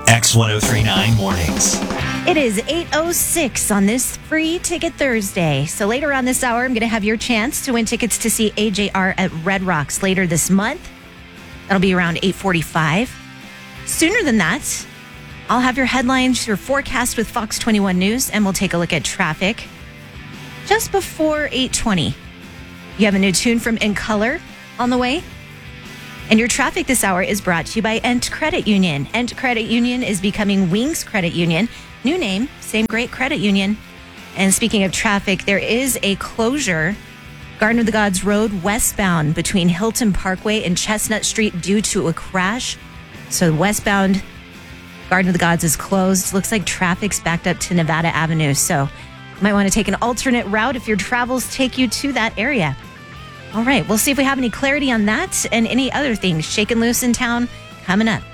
X1039 Mornings. It is 8:06 on this Free Ticket Thursday. So later on this hour, I'm going to have your chance to win tickets to see AJR at Red Rocks later this month. That'll be around 8:45. Sooner than that, I'll have your headlines, your forecast with Fox 21 News, and we'll take a look at traffic just before 8:20. You have a new tune from In Color on the way. And your traffic this hour is brought to you by Ent Credit Union. Ent Credit Union is becoming Wings Credit Union. New name, same great credit union. And speaking of traffic, there is a closure, Garden of the Gods Road westbound between Hilton Parkway and Chestnut Street due to a crash. So westbound Garden of the Gods is closed. Looks like traffic's backed up to Nevada Avenue. So you might want to take an alternate route if your travels take you to that area. All right, we'll see if we have any clarity on that and any other things shaking loose in town coming up.